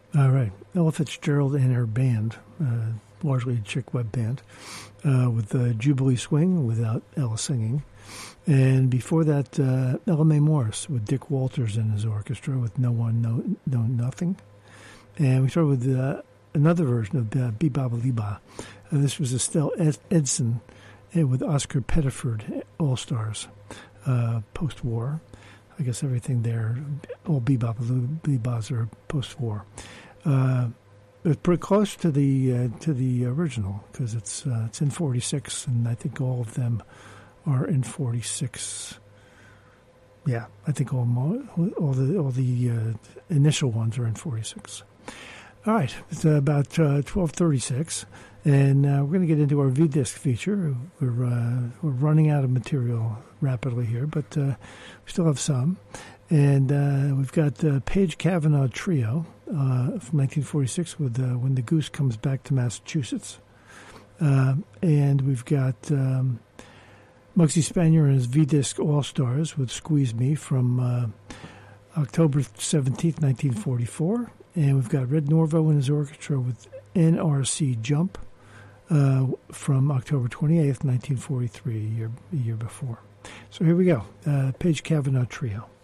All right. Ella Fitzgerald and her band, largely a chick web band, with Jubilee Swing without Ella singing. And before that, Ella Mae Morris with Dick Walters in his orchestra with No One, No Nothing. And we started with another version of Bebop Liba. This was Estelle Edson with Oscar Pettiford, All Stars, post-war. I guess everything there, all Bebop Libas are post-war. It's pretty close to the original because it's in 46, and I think all of them are in 46. Yeah, I think all the initial ones are in 46. All right, it's about 12:36, and we're going to get into our V-Disc feature. We're running out of material rapidly here, but we still have some. And we've got the Page Cavanaugh Trio from 1946 with When the Goose Comes Back to Massachusetts. And we've got Muggsy Spanier and his V-Disc All-Stars with Squeeze Me from October 17th, 1944. And we've got Red Norvo and his orchestra with NRC Jump from October 28th, 1943, a year before. So here we go, Page Cavanaugh Trio.